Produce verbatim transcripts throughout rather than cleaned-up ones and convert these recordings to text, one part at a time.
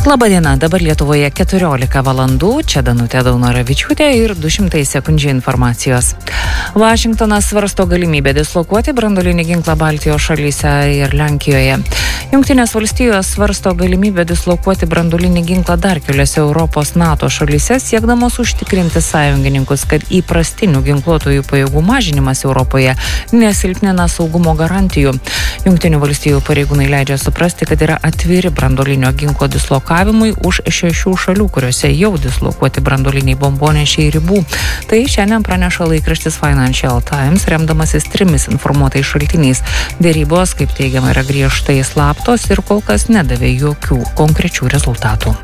Labadiena, dabar Lietuvoje keturiolika valandų, čia Danutė Daunoravičiūtė ir du šimtai sekundžių informacijos. Vašingtonas svarsto galimybę dislokuoti branduolinį ginklą Baltijos šalyse ir Lenkijoje. Jungtinės valstijos svarsto galimybę dislokuoti branduolinį ginklą dar keliose Europos NATO šalyse, siekdamos užtikrinti sąjungininkus, kad įprastinių ginkluotojų pajėgų mažinimas Europoje nesilpnina saugumo garantijų. Jungtinių valstijų pareigūnai leidžia suprasti, kad yra atviri branduolinio ginklo dislokavimui už šešių šalių, kuriuose jau dislokuoti branduoliniai bombonešiai ribų. Tai šiandien praneša laikraštis Financial Times, remdamasis trimis informuotais šaltiniais. Dėrybos, kaip teigiama, yra griežtai slaptos ir kol kas nedavė jokių konkrečių rezultatų.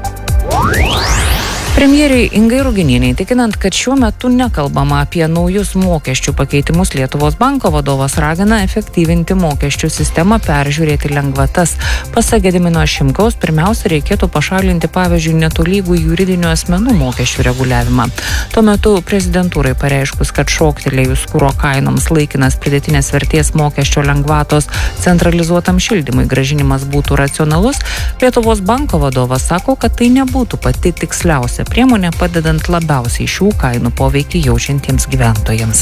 Premjerei Ingai Ruginienei, tikinant, kad šiuo metu nekalbama apie naujus mokesčių pakeitimus, Lietuvos banko vadovas ragina efektyvinti mokesčių sistemą, peržiūrėti lengvatas. Pasak Gedimino Šimkaus, pirmiausia reikėtų pašalinti, pavyzdžiui, netolygų juridinių asmenų mokesčių reguliavimą. Tuo metu prezidentūrai pareiškus, kad šoktelėjus kuro kainoms laikinas pridėtinės vertės mokesčio lengvatos centralizuotam šildymui grąžinimas būtų racionalus, Lietuvos banko vadovas sako, kad tai nebūtų pati tiksliausia priemonė, padedant labiausiai šių kainų poveikį jaučiantiems gyventojams.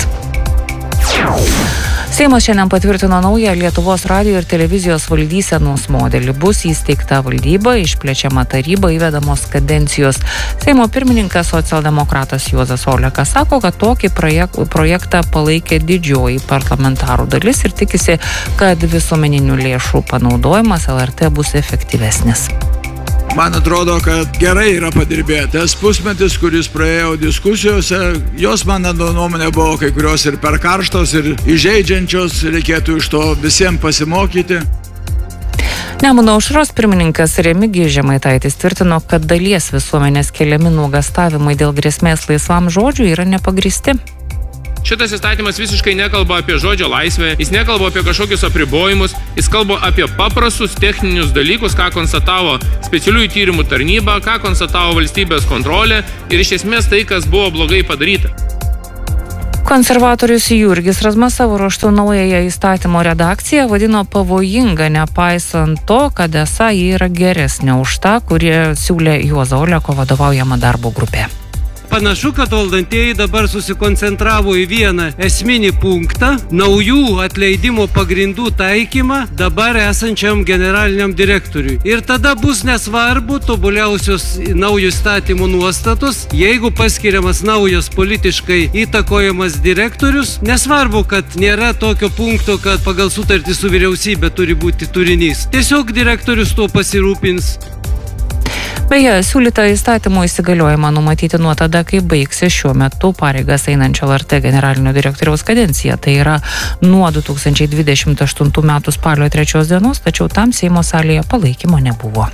Seimas šiandien patvirtino naują Lietuvos radijo ir televizijos valdysenos modelį. Bus įsteigta valdyba, išplečiama taryba, įvedamos kadencijos. Seimo pirmininkas socialdemokratas Juozas Olekas sako, kad tokį projek- projektą palaikė didžioji parlamentarų dalis ir tikisi, kad visuomeninių lėšų panaudojimas L R T bus efektyvesnis. Man atrodo, kad gerai yra padirbėtas pusmetis, kuris praėjo diskusijose. Jos, mano nuomonė, buvo kai kurios ir per karštos, ir įžeidžiančios. Reikėtų iš to visiems pasimokyti. Nemuno aušros pirmininkas Remigijus Žemaitaitis tvirtino, kad dalies visuomenės keliami nuogąstavimai dėl grėsmės laisvam žodžiui yra nepagristi. Šitas įstatymas visiškai nekalba apie žodžio laisvę, jis nekalba apie kažkokius apribojimus, jis kalba apie paprastus techninius dalykus, ką konstatavo specialiųjų tyrimų tarnyba, ką konstatavo valstybės kontrolė ir iš esmės tai, kas buvo blogai padaryta. Konservatorius Jurgis Razma savo ruožtu naująją įstatymo redakciją vadino pavojinga, nepaisant to, kad esą ji yra geresnė už tą, kurie siūlė Juozo Oleko vadovaujama darbo grupė. Panašu, kad valdantieji dabar susikoncentravo į vieną esminį punktą – naujų atleidimo pagrindų taikymą dabar esančiam generaliniam direktoriui. Ir tada bus nesvarbu tobuliausios naujų įstatymų nuostatos, jeigu paskiriamas naujas politiškai įtakojamas direktorius, nesvarbu, kad nėra tokio punkto, kad pagal sutartį su vyriausybė turi būti turinys. Tiesiog direktorius tuo pasirūpins. Beje, siūlyta įstatymo įsigaliojimą numatyti nuo tada, kai baigsis šiuo metu pareigas einančio L R T generalinio direktoriaus kadencija. Tai yra nuo du tūkstančiai dvidešimt aštuntų metų spalio trečios dienos, tačiau tam Seimo salėje palaikymo nebuvo.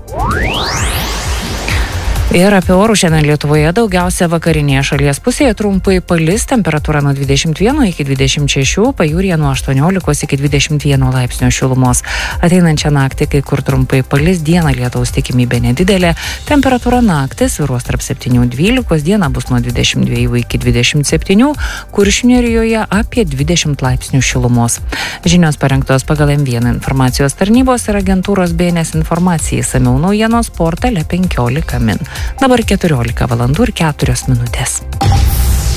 Ir apie orus šiandien Lietuvoje daugiausia vakarinėje šalies pusėje trumpai palis, temperatūra nuo dvidešimt vieno iki dvidešimt šešių, pajūryje nuo aštuoniolikos iki dvidešimt vieno laipsnio šilumos. Ateinančią naktį kai kur trumpai palis, dieną lietaus tikimybė nedidelė, temperatūra naktį svyruos tarp septynių dvylikos, diena bus nuo dvidešimt dviejų iki dvidešimt septynių, Kuršių nerijoje apie dvidešimt laipsnių šilumos. Žinios parengtos pagal M vieną informacijos tarnybos ir agentūros B N S informacijai, išsamiau naujienos portale penkiolika min. Dabar keturiolika valandų ir keturios minutės.